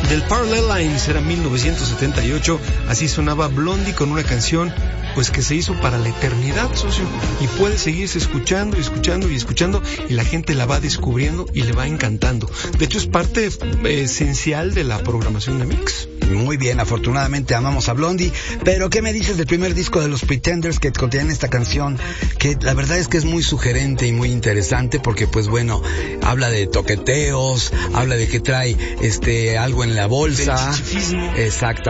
del Parallel Lines, era 1978, así sonaba Blondie con una canción pues que se hizo para la eternidad, socio, y puede seguirse escuchando y escuchando y escuchando, y la gente la va descubriendo y le va encantando. De hecho, es parte esencial de la programación de Mix. Muy bien, afortunadamente amamos a Blondie, pero ¿qué me dices del primer disco de los Pretenders que contiene esta canción? Que la verdad es que es muy sugerente y muy interesante porque pues bueno, habla de toqueteos, habla de que trae algo en la bolsa. Del chichifismo. Exacto.